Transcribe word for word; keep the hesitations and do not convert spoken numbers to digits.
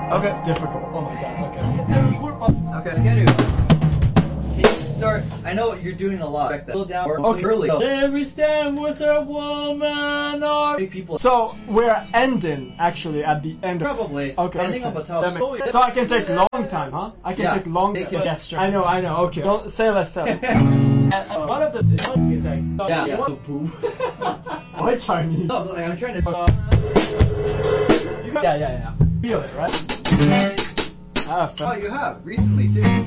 Okay. That's difficult. Oh my god. Okay. Hit the record button. Okay, I get it. Can you start? I know you're doing a lot. Slow down. We're Okay. early. There we stand with a woman or People. So we're ending actually at the end of Probably. Okay. Ending That up makes a sense. tough. That makes- So I can take long time, huh? I can Yeah. take long Take it. gesture. I know, I know. Okay. Don't say less stuff. uh, one of the one is like Yeah. you Yeah. want- Why Chinese? No, but, like, I'm trying to. Uh, you got, yeah, yeah, yeah. Feel it, right? Ah, Oh, you have recently too.